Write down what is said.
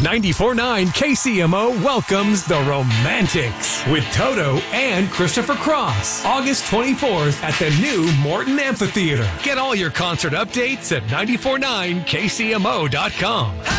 94.9 KCMO welcomes the Romantics with Toto and Christopher Cross. August 24th at the new Morton Amphitheater. Get all your concert updates at 94.9KCMO.com.